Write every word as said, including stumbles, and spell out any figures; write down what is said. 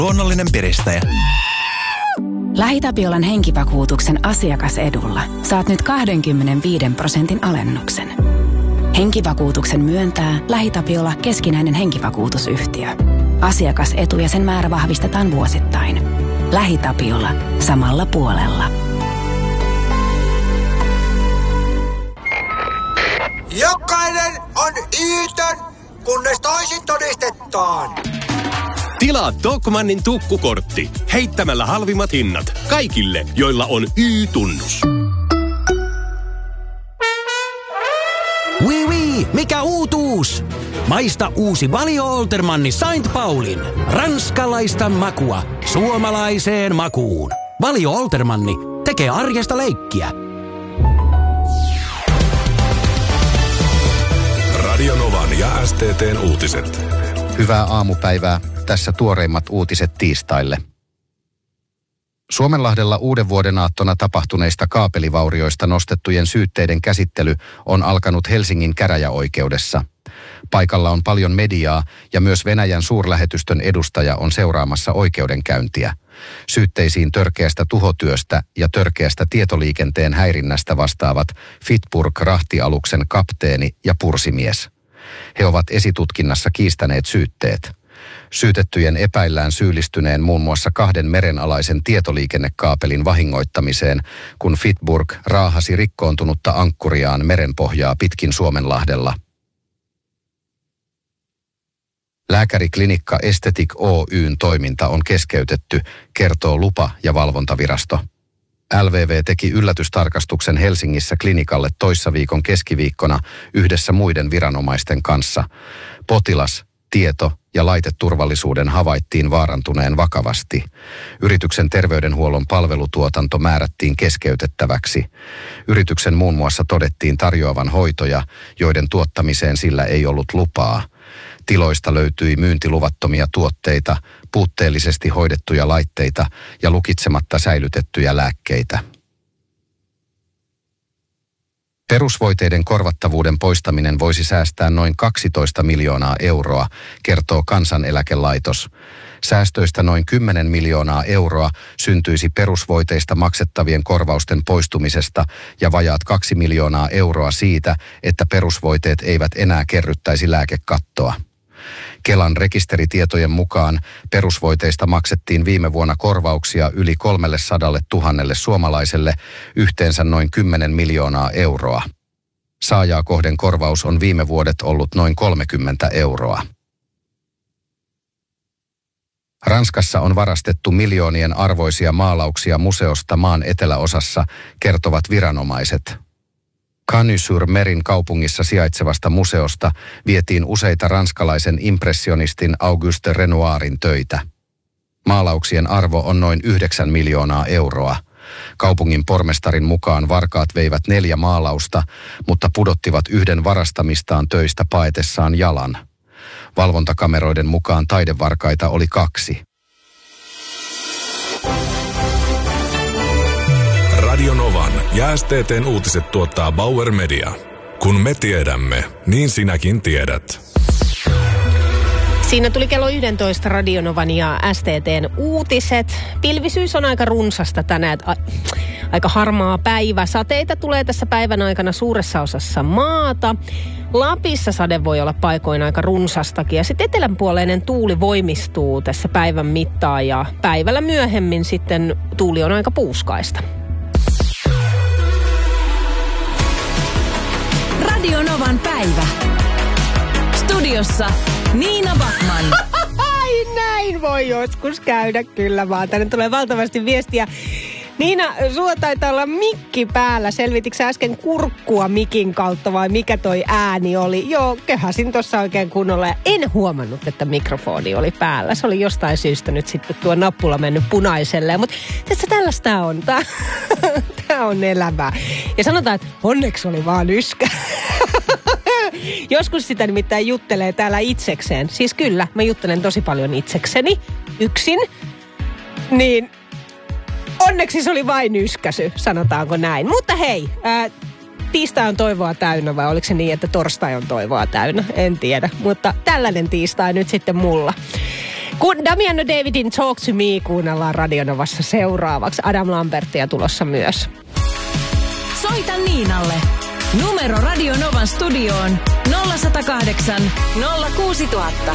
luonnollinen piristäjä. LähiTapiolan henkivakuutuksen asiakasedulla saat nyt kaksikymmentäviisi prosentin alennuksen. Henkivakuutuksen myöntää LähiTapiola keskinäinen henkivakuutusyhtiö. Asiakasetu ja sen määrä vahvistetaan vuosittain. LähiTapiola. Samalla puolella. Jokainen on Iiton, kunnes toisin todistetaan. Tilaa Tokmannin tukkukortti heittämällä halvimmat hinnat kaikille, joilla on Y-tunnus. Oui, oui, mikä uutuus? Maista uusi Valio Oltermanni Saint Paulin. Ranskalaista makua suomalaiseen makuun. Valio Oltermanni tekee arjesta leikkiä. Radio Novan ja S T T:n uutiset. Hyvää aamupäivää. Tässä tuoreimmat uutiset tiistaille. Suomenlahdella uuden vuoden aattona tapahtuneista kaapelivaurioista nostettujen syytteiden käsittely on alkanut Helsingin käräjäoikeudessa. Paikalla on paljon mediaa ja myös Venäjän suurlähetystön edustaja on seuraamassa oikeudenkäyntiä. Syytteisiin törkeästä tuhotyöstä ja törkeästä tietoliikenteen häirinnästä vastaavat Fitburg-rahtialuksen kapteeni ja pursimies. He ovat esitutkinnassa kiistäneet syytteet. Syytettyjen epäillään syyllistyneen muun muassa kahden merenalaisen tietoliikennekaapelin vahingoittamiseen, kun Fitburg raahasi rikkoontunutta ankkuriaan merenpohjaa pitkin Suomenlahdella. Lääkäriklinikka Estetic Oy:n toiminta on keskeytetty, kertoo lupa- ja valvontavirasto. L V V teki yllätystarkastuksen Helsingissä klinikalle toissa viikon keskiviikkona yhdessä muiden viranomaisten kanssa. Potilas, tieto ja laiteturvallisuuden havaittiin vaarantuneen vakavasti. Yrityksen terveydenhuollon palvelutuotanto määrättiin keskeytettäväksi. Yrityksen muun muassa todettiin tarjoavan hoitoja, joiden tuottamiseen sillä ei ollut lupaa. Tiloista löytyi myyntiluvattomia tuotteita, puutteellisesti hoidettuja laitteita ja lukitsematta säilytettyjä lääkkeitä. Perusvoiteiden korvattavuuden poistaminen voisi säästää noin kaksitoista miljoonaa euroa, kertoo Kansaneläkelaitos. Säästöistä noin kymmenen miljoonaa euroa syntyisi perusvoiteista maksettavien korvausten poistumisesta ja vajaat kaksi miljoonaa euroa siitä, että perusvoiteet eivät enää kerryttäisi lääkekattoa. Kelan rekisteritietojen mukaan perusvoiteista maksettiin viime vuonna korvauksia yli kolmesataa tuhatta suomalaiselle, yhteensä noin kymmenen miljoonaa euroa. Saajaa kohden korvaus on viime vuodet ollut noin kolmekymmentä euroa. Ranskassa on varastettu miljoonien arvoisia maalauksia museosta maan eteläosassa, kertovat viranomaiset. Cagnes-sur-Merin kaupungissa sijaitsevasta museosta vietiin useita ranskalaisen impressionistin Auguste Renoirin töitä. Maalauksien arvo on noin yhdeksän miljoonaa euroa. Kaupungin pormestarin mukaan varkaat veivät neljä maalausta, mutta pudottivat yhden varastamistaan töistä paetessaan jalan. Valvontakameroiden mukaan taidevarkaita oli kaksi. Radio Novan ja S T T:n uutiset tuottaa Bauer Media. Kun me tiedämme, niin sinäkin tiedät. Siinä tuli kello yksitoista Radio Novan ja S T T:n uutiset. Pilvisyys on aika runsasta tänään. A- aika harmaa päivä. Sateita tulee tässä päivän aikana suuressa osassa maata. Lapissa sade voi olla paikoin aika runsastakin. Ja sitten etelänpuoleinen tuuli voimistuu tässä päivän mittaan. Ja päivällä myöhemmin sitten tuuli on aika puuskaista. Radio Novan päivä. Studiossa Niina Backman. Ai näin voi joskus käydä kyllä vaan. Tänne tulee valtavasti viestiä. Niina, sulla taitaa olla mikki päällä. Selvititkö sä äsken kurkkua mikin kautta vai mikä toi ääni oli? Joo, köhäsin tuossa oikein kunnolla ja en huomannut, että mikrofoni oli päällä. Se oli jostain syystä nyt sitten tuo nappula mennyt punaiselle. Mutta tässä tällaista on. Tää, tää on elämää. Ja sanotaan, että onneksi oli vaan yskä. Joskus sitä nimittäin juttelee täällä itsekseen. Siis kyllä, mä juttelen tosi paljon itsekseni, yksin. Niin onneksi se oli vain yskäsy, sanotaanko näin. Mutta hei, ää, tiistai on toivoa täynnä vai oliko se niin, että torstai on toivoa täynnä? En tiedä, mutta tällainen tiistai nyt sitten mulla. Kun Damiano Davidin Talk to Me kuunnellaan Radionovassa seuraavaksi. Adam Lambertia tulossa myös. Soita Niinalle. Numero Radionovan studioon nolla yksi nolla kahdeksan nolla kuusi nolla nolla nolla.